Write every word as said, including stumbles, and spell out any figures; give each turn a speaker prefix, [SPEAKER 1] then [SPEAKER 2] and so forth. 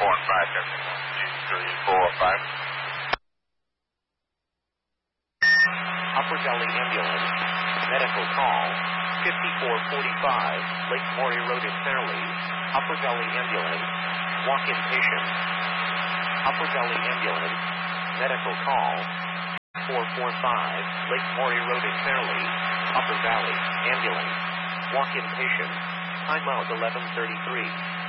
[SPEAKER 1] four five, three four five.
[SPEAKER 2] Upper Valley Ambulance, medical call, fifty-four forty-five, Lake Maury Road in Fairleigh. Upper Valley Ambulance, walk-in patient. Upper Valley Ambulance, medical call, four four five, Lake Maury Road in Fairleigh. Upper Valley Ambulance, walk-in patient. Time out eleven thirty-three.